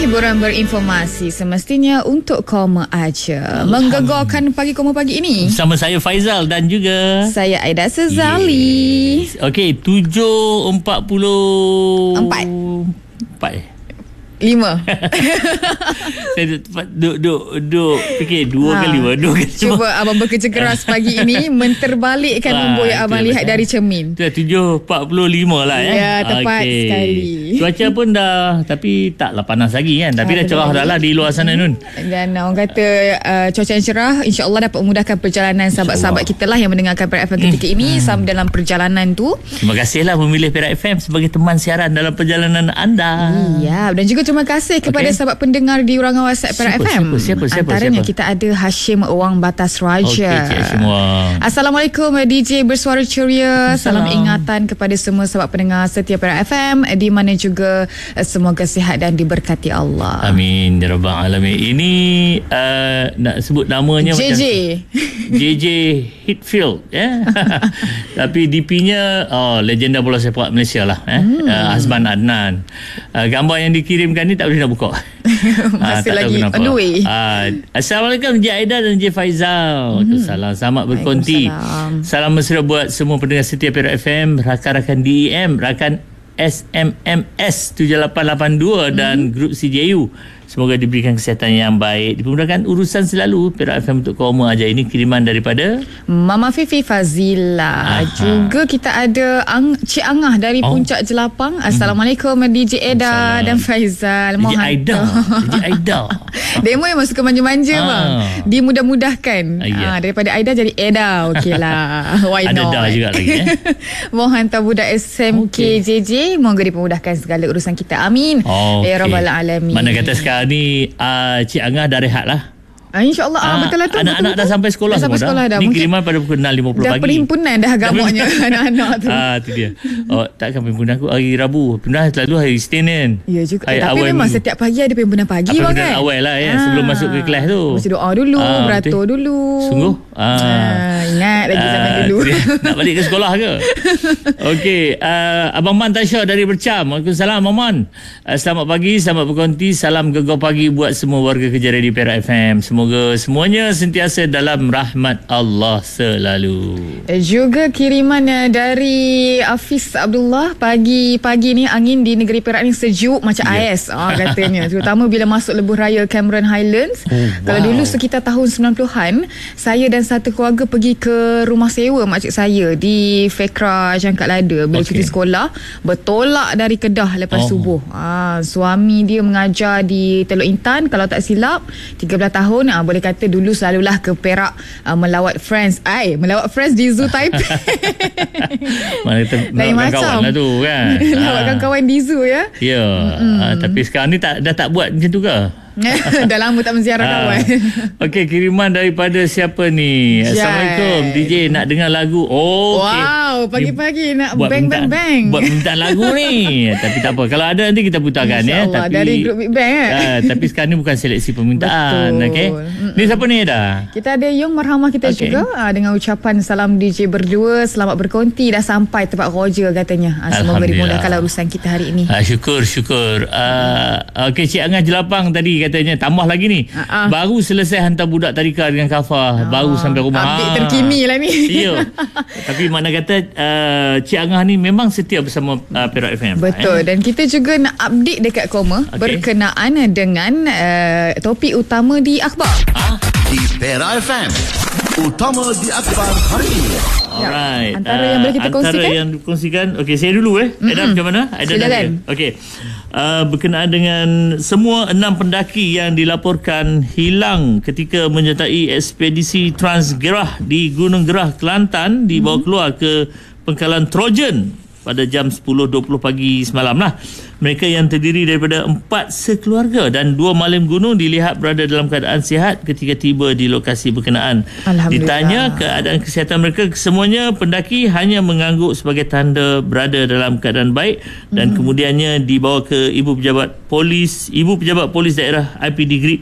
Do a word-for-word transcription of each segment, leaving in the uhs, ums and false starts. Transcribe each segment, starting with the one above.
hiburan berinformasi semestinya untuk koma aja. Menggegarkan pagi koma pagi ini. Sama saya Faizal dan juga saya Aida Sezali. Yes. Okey, tujuh empat puluh Empat. Empat eh? Lima. Saya duduk, duduk, duduk fikir dua ha. kali dua, dua kali Cuba lima. Abang bekerja keras pagi ini menterbalikkan nombor yang abang lihat dari cermin. Itu tujuh empat puluh lima lah ya. Ya, tepat okay. sekali. Cuaca pun dah, tapi taklah panas lagi kan. Tapi ha, dah cerah dah lah di luar sana Nun. Dan orang kata uh, cuaca yang cerah, insya-Allah dapat memudahkan perjalanan sahabat-sahabat kita lah yang mendengarkan Perak F M ketika hmm. ini sama dalam perjalanan tu. Terima kasihlah memilih Perak F M sebagai teman siaran dalam perjalanan anda. Ya, dan juga terima kasih kepada okay. sahabat pendengar di ruangan WhatsApp Perak siapa, F M. Siapa, siapa, siapa, Antaranya siapa? kita ada Hashim Wang Batas Raja. Okay, semua. Assalamualaikum D J bersuara ceria. Salam ingatan kepada semua sahabat pendengar setia Perak F M di mana juga semoga sihat dan diberkati Allah. Amin ya rabbal alamin. Ini uh, nak sebut namanya J J. macam J J Hitfield ya. Yeah? Tapi D P-nya oh, legenda bola sepak Malaysia lah eh. Hmm. Uh, Azman Adnan. Uh, gambar yang dikirimkan ni tak boleh nak buka. Masih uh, lagi on the way. Uh, Assalamualaikum Encik Aida dan Encik Faizal. Hmm. Salam selamat berkonti. Salam mesra buat semua pendengar setia Perak F M, rakan-rakan D E M, rakan S M M S tujuh lapan lapan dua hmm. dan grup C J U. Semoga diberikan kesihatan yang baik, dipermudahkan urusan selalu. Perak F M untuk koma aja. Ini kiriman daripada Mama Fifi Fazila. Aha. Juga kita ada Ang, Cik Angah dari oh. Puncak Jelapang. Assalamualaikum hmm. D J Eda dan Faizal. D J Aida. D J Aida. Demo memang suka manja-manja ah. bang. Dimudah-mudahkan. Ah, ya. ah, daripada Aida jadi Eda. Okeylah. Why not? Ada dah juga lagi eh. Mohon hantar budak S M K okay. J J. Moga dipermudahkan segala urusan kita. Amin. Oh, okay. Ya Rabbal Alamin. Mana kata sekarang ni uh, Cik Angah dah rehat lah. Ah, InsyaAllah ah, betul lah tu. Anak-anak dah sampai sekolah dah sampai semua sekolah dah. dah. Ni kiriman pada pukul enam lima puluh dah pagi. Dah perhimpunan dah gamuknya anak-anak tu. Ah, tu dia. Oh, takkan perhimpunan aku hari Rabu. Perhimpunan selalu hari Isnin kan. Ya juga. Eh, tapi memang minggu. Setiap pagi ada perhimpunan pagi bang kan. Perhimpunan awal lah ya. Ah. Sebelum masuk ke kelas tu. Mesti doa dulu. Ah, beratur betul. Dulu. Sungguh? Ah. ah ingat lagi ah, zaman dulu. Nak balik ke sekolah ke? Okey. Uh, Abang Man Tasha dari Bercam. Waalaikumsalam Abang Man. Uh, selamat pagi. Selamat berkonti. Salam gegar pagi buat semua warga kerja di Perak F M. Semoga semuanya sentiasa dalam rahmat Allah selalu. Juga kiriman dari Hafiz Abdullah. Pagi-pagi ni angin di negeri Perak ni sejuk macam yeah. ais ah, katanya. Terutama bila masuk lebuh raya Cameron Highlands. Oh, wow. Kalau dulu sekitar tahun sembilan puluhan, saya dan satu keluarga pergi ke rumah sewa makcik saya di Fekra Jangkat Lada. Bila okay. cuti sekolah, bertolak dari Kedah lepas oh. subuh. Ah, suami dia mengajar di Teluk Intan. Kalau tak silap tiga belas tahun. Ah, boleh kata dulu selalulah ke Perak uh, melawat friends. Ai, melawat friends di Zoo Taipei. Mana kita melawatkan kawan lah tu kan. Melawatkan kawan di Zoo ya. Ya, mm. uh, tapi sekarang ni tak, dah tak buat macam tu ke? Dah lama tak menziarah kawan. Okey, kiriman daripada siapa ni? Assalamualaikum D J, nak dengar lagu. Oh, okay. Wow, pagi-pagi nak bang bang bang. Buat minta lagu ni. Tapi tak apa, kalau ada nanti kita putarkan ya. Tapi dari grup Big Bang eh. Uh, tapi sekarang ni bukan seleksi permintaan. Okey. Ni siapa ni dah? Kita ada Yung Marhamah kita okay. juga uh, dengan ucapan salam D J berdua, selamat berkonti, dah sampai tempat Roger katanya. Uh, semoga dimudahkanlah urusan kita hari ini. Uh, syukur syukur. Uh, Okey, Cik Angah Jelapang tadi katanya tambah lagi ni. Uh-uh. Baru selesai hantar budak tadika dengan kafah, uh, baru sampai rumah. Update terkini lah ni. Ya. Tapi mana kata uh, Cik Angah ni memang setia bersama uh, Perak F M. Betul. Eh? Dan kita juga nak update dekat koma okay. berkenaan dengan uh, topik utama di akhbar. Ah? Di Perak F M. Utama di akhbar hari ini. Alright. Antara uh, yang boleh kita antara kongsikan. Antara yang dikongsikan. Okey, saya dulu eh. Mm-hmm. Aida macam mana? Aida silakan. Okey. Uh, berkenaan dengan semua enam pendaki yang dilaporkan hilang ketika menyertai ekspedisi Transgerah di Gunung Gerah, Kelantan, dibawa mm-hmm. keluar ke pangkalan Trojan pada jam sepuluh dua puluh pagi semalam lah. Mereka yang terdiri daripada empat sekeluarga dan dua malim gunung dilihat berada dalam keadaan sihat ketika tiba di lokasi berkenaan. Ditanya keadaan kesihatan mereka, semuanya pendaki hanya mengangguk sebagai tanda berada dalam keadaan baik dan hmm. kemudiannya dibawa ke Ibu Pejabat Polis, Ibu Pejabat Polis Daerah I P D Grid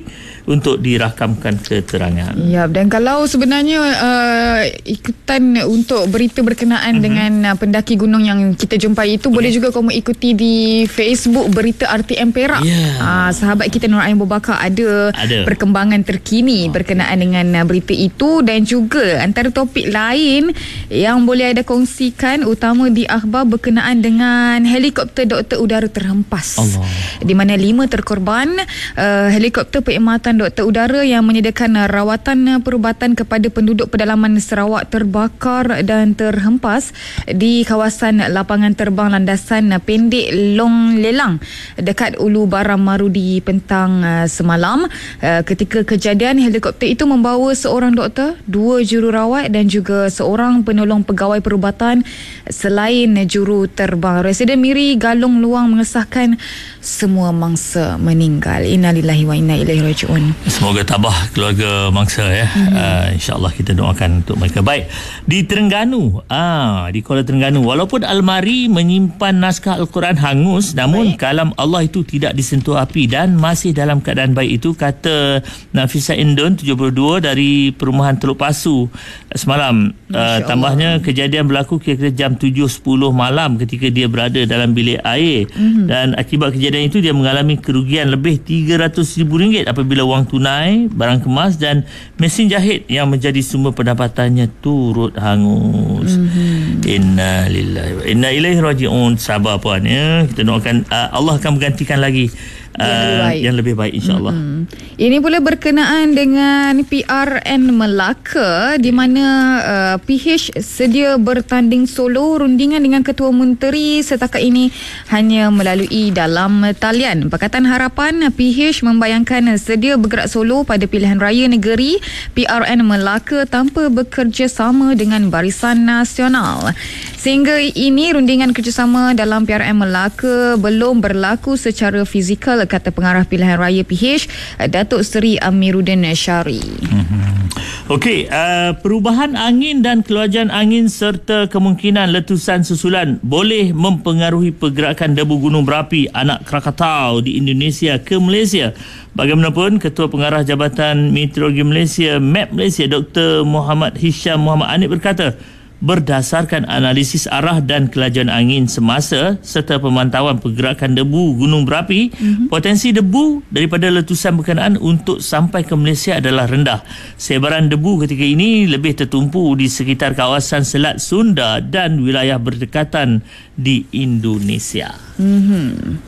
untuk dirakamkan keterangan. Ya, dan kalau sebenarnya uh, ikutan untuk berita berkenaan uh-huh. dengan uh, pendaki gunung yang kita jumpai itu, okay. boleh juga kamu ikuti di Facebook Berita R T M Perak. Yeah. Uh, sahabat kita Nur Ain Abu Bakar ada, ada perkembangan terkini okay. berkenaan dengan uh, berita itu, dan juga antara topik lain yang boleh ada kongsikan utama di akhbar berkenaan dengan helikopter doktor udara terhempas. Allah. Di mana lima terkorban. Uh, helikopter perkhidmatan doktor udara yang menyediakan uh, rawatan uh, perubatan kepada penduduk pedalaman Sarawak terbakar dan terhempas di kawasan lapangan terbang landasan uh, pendek Long Lelang dekat Ulu Baram Marudi petang uh, semalam. Uh, ketika kejadian, helikopter itu membawa seorang doktor, dua jururawat dan juga seorang penolong pegawai perubatan selain juru terbang. Residen Miri Galong Luang mengesahkan semua mangsa meninggal. Innalillahi wa inna ilaihi rajiun. Semoga tabah keluarga mangsa ya. Mm-hmm. Uh, InsyaAllah kita doakan untuk mereka. Baik, di Terengganu, ah di Kuala Terengganu, walaupun almari menyimpan naskah Al-Quran hangus, namun baik. kalam Allah itu tidak disentuh api dan masih dalam keadaan baik. Itu kata Nafisa Indon, tujuh puluh dua, dari perumahan Teluk Pasu semalam. Uh, tambahnya, kejadian berlaku kira-kira jam tujuh sepuluh malam ketika dia berada dalam bilik air. Mm-hmm. Dan akibat kejadian itu dia mengalami kerugian lebih tiga ratus ribu ringgit apabila wang tunai, barang kemas dan mesin jahit yang menjadi sumber pendapatannya turut hangus. Mm-hmm. Inna lillahi wa inna ilaihi raji'un. Sabar puan ya. Kita doakan uh, Allah akan menggantikan lagi yang lebih baik, uh, yang lebih baik insya-Allah. Mm-hmm. Ini pula berkenaan dengan P R N Melaka, di mana uh, P H sedia bertanding solo rundingan dengan Ketua Menteri setakat ini hanya melalui dalam talian. Pakatan Harapan P H membayangkan sedia bergerak solo pada pilihan raya negeri P R N Melaka tanpa bekerjasama dengan Barisan Nasional. Sehingga ini rundingan kerjasama dalam P R N Melaka belum berlaku secara fizikal, kata pengarah pilihan raya P H Datuk Seri Amiruddin Syari. Mm-hmm. Okey, uh, perubahan angin dan keluaran angin serta kemungkinan letusan susulan boleh mempengaruhi pergerakan debu gunung berapi anak Krakatau di Indonesia ke Malaysia. Bagaimanapun, Ketua Pengarah Jabatan Meteorologi Malaysia M A P Malaysia Doktor Muhammad Hisham Muhammad Anip berkata, berdasarkan analisis arah dan kelajuan angin semasa serta pemantauan pergerakan debu gunung berapi, mm-hmm. potensi debu daripada letusan berkenaan untuk sampai ke Malaysia adalah rendah. Sebaran debu ketika ini lebih tertumpu di sekitar kawasan Selat Sunda dan wilayah berdekatan di Indonesia. Mm-hmm.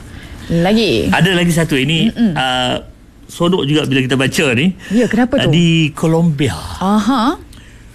Lagi? Ada lagi satu ini. Uh, sodok juga bila kita baca ni. Ya, kenapa tu? Uh, di Colombia. Aha.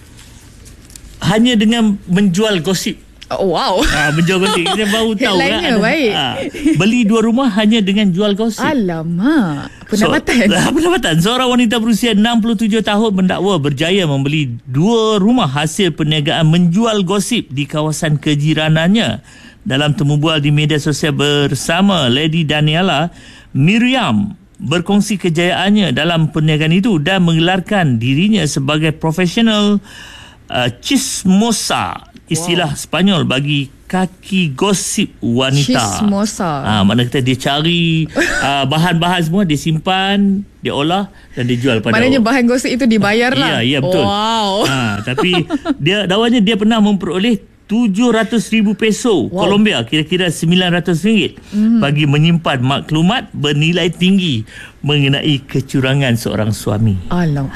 Hanya dengan menjual gosip. Oh, wow. Ha, menjual gosip. Kita baru tahu kan. Headline-nya baik. Ha, beli dua rumah hanya dengan jual gosip. Alamak. Pendapatan. So, pendapatan. Seorang wanita berusia enam puluh tujuh tahun mendakwa berjaya membeli dua rumah hasil perniagaan menjual gosip di kawasan kejiranannya. Dalam temu bual di media sosial bersama Lady Daniela, Miriam berkongsi kejayaannya dalam perniagaan itu dan menggelarkan dirinya sebagai profesional Uh, chismosa, istilah wow. Sepanyol bagi kaki gosip wanita. Chismosa. Ah, mana kata dia cari uh, bahan-bahan semua, dia simpan, dia olah dan dia jual pada. Maknanya bahan gosip itu dibayar lah. Ya, ya betul. Wow. Ah, tapi dia dakwanya dia pernah memperoleh tujuh ratus ribu peso wow. Colombia, kira-kira sembilan ratus ringgit mm. bagi menyimpan maklumat bernilai tinggi mengenai kecurangan seorang suami. Alamak.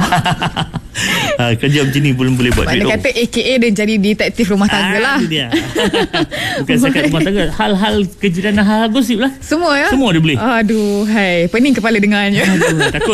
Ha, kerja macam ni belum boleh buat. Mana kata A K A dia jadi detektif rumah tangga lah. Ah, dia. Bukan sekat rumah tangga, hal-hal kejiranan, hal-hal gosip lah. Semua ya? Semua dia boleh. Aduh, hai, pening kepala dengarnya. Aduh, takut.